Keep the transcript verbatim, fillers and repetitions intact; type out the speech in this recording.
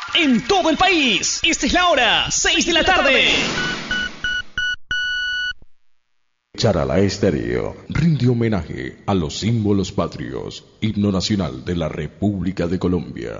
en todo el país. Esta es la hora, seis de la tarde. Charalá Estéreo rinde homenaje a los símbolos patrios, himno nacional de la República de Colombia.